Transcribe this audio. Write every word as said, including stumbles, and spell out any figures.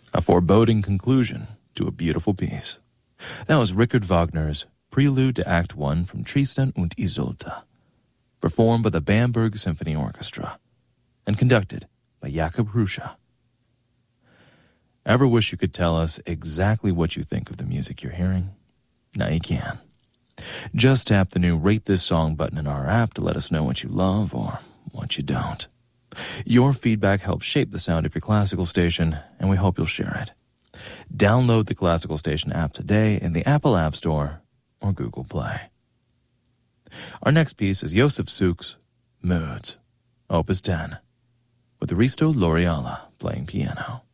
A foreboding conclusion to a beautiful piece. That was Richard Wagner's Prelude to Act One from Tristan und Isolde, performed by the Bamberg Symphony Orchestra and conducted by Jakob Ruscha. Ever wish you could tell us exactly what you think of the music you're hearing? Now you can. Just tap the new Rate This Song button in our app to let us know what you love or what you don't. Your feedback helps shape the sound of your classical station, and we hope you'll share it. Download the Classical Station app today in the Apple App Store or Google Play. Our next piece is Josef Suk's Moods, Opus ten, with Risto Laureala playing piano.